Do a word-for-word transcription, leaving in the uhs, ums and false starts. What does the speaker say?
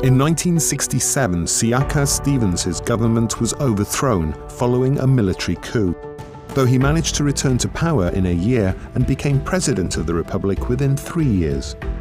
In nineteen sixty-seven, Siaka Stevens's government was overthrown following a military coup, though he managed to return to power in a year and became president of the republic within three years.